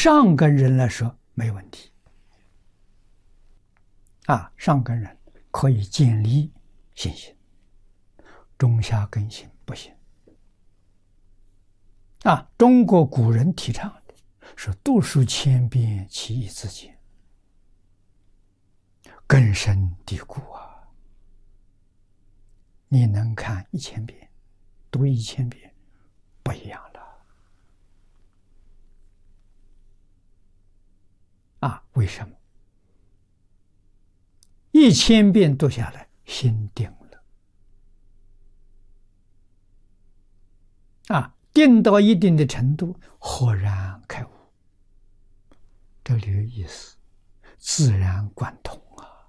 上根人来说没问题。上根人可以建立信心，中下根性不行。中国古人提倡的是读书千遍，其义自见，根深蒂固啊！你能看1000遍，读1000遍，不一样了。为什么？1000遍读下来，心定了。定到一定的程度，豁然开悟。这里有意思，自然贯通啊！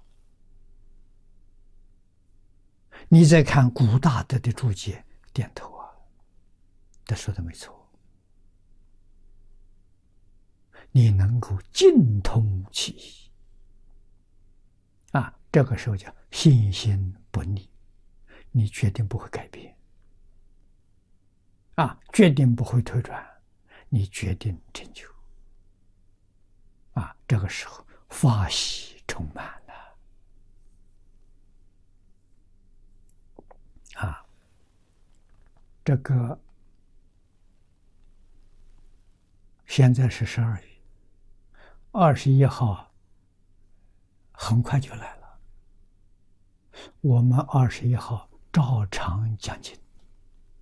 你再看古大德的注解，点头啊，他说的没错。你能够精通其意这个时候叫信心不逆，你决定不会改变决定不会退转，你决定成就这个时候法喜充满了这个现在是12月21号，很快就来了。我们21号照常讲经